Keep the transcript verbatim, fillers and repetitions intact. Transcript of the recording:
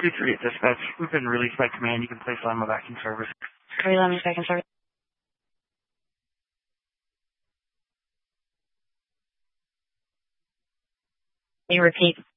two three at dispatch. We've been released by command. You can place on back in service. three eleven back in service. Can you repeat